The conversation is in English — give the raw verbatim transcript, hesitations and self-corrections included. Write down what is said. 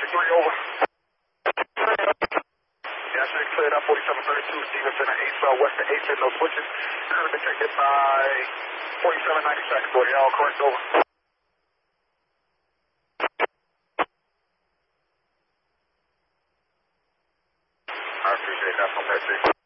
thirty-three, over. Yeah, I should clear that forty-seven thirty-two, Stevenson at eight Southwest to eight, no switches. Current detected by forty-seven ninety-second, boy, all correct, over. I appreciate that from that six.